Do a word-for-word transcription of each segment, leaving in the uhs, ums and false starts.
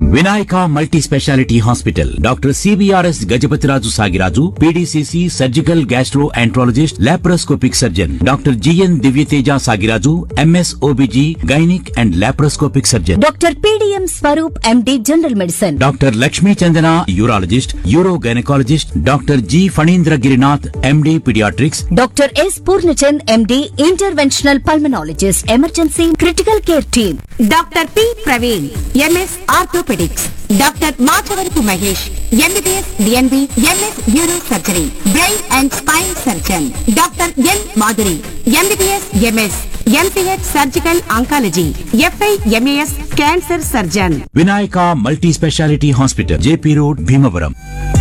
Vinayaka multi speciality hospital doctor CBRS Gajapathiraju Sagiraju PDCC surgical gastro enterologist laparoscopic surgeon doctor GN Divyateja Sagiraju MS OBG gynaec and laparoscopic surgeon doctor PDM Swaroop MD general medicine doctor Lakshmi Chandana urologist euro gynaecologist doctor G Phanindra Girinath MD paediatrics doctor yes Purnachand MD interventional pulmonologist emergency critical care team doctor P Praveen MS orthopaedics doctor Machavarapu Mahesh MBBS DNB MS neuro surgery brain and spine surgeon doctor N Madhuri MBBS MS MCh surgical oncology f i MAS cancer surgeon. Vinayaka multi speciality hospital JP road Bhimavaram.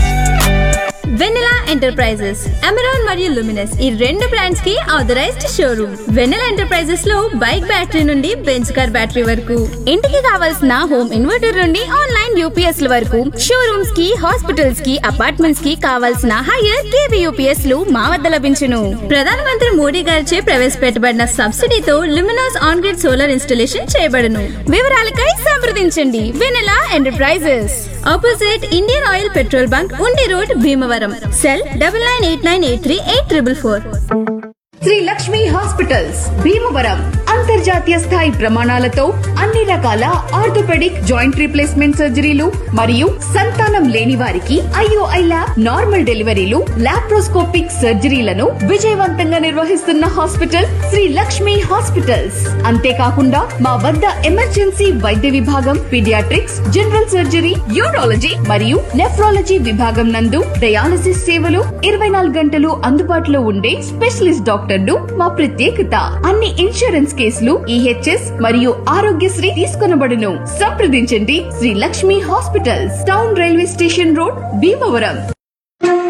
Vanilla enterprises Amaron మరియు Luminous ఈ రెండు brands కి authorised showroom. వెన్నెలా enterprises లో bike battery నుండి bench car battery వరకు, ఇంటికి కావాల్సిన home inverter నుండి ఆన్లైన్ యూపీఎస్ ల వరకు, షోరూమ్స్ కి, హాస్పిటల్స్ కి, అపార్ట్మెంట్స్ కి కావాల్సిన హైయర్ కేవీ యూపీఎస్ లు మా వద్ద లభించును. ప్రధానమంత్రి మోడీ గారిచే ప్రవేశపెట్టబడిన సబ్సిడీతో Luminous on grid solar installation చేయబడును. వివరాలకై సంప్రదించండి. వెన్నెలా enterprises, opposite Indian oil petrol bunk, ఉండి road, Bhimavaram. Cell double nine eight nine eight three eight triple four. Shri Lakshmi hospitals Bhimavaram అంతర్జాతీయ స్థాయి ప్రమాణాలతో అన్ని రకాల ఆర్థోపెడిక్ జాయింట్ రీప్లేస్మెంట్ సర్జరీలు మరియు సంతానం లేని వారికి ఐఓఐ ల్యాబ్, నార్మల్ డెలివరీలు, లాప్రోస్కోపిక్ సర్జరీలను విజయవంతంగా నిర్వహిస్తున్న హాస్పిటల్ శ్రీ లక్ష్మి హాస్పిటల్స్. అంతేకాకుండా మా వద్ద ఎమర్జెన్సీ వైద్య విభాగం, పీడియాట్రిక్స్, జనరల్ సర్జరీ, యూరాలజీ మరియు నెఫ్రాలజీ విభాగం నందు డయాలసిస్ సేవలు ఇరవై నాలుగు గంటలు అందుబాటులో ఉండే స్పెషలిస్ట్ డాక్టర్ మా ప్రత్యేకత. అన్ని ఇన్సూరెన్స్ కేసులు ఈహెచ్ఎస్ మరియు ఆరోగ్యశ్రీ తీసుకొనబడును. సంప్రదించండి Shri Lakshmi hospitals, town railway station road, Bhimavaram.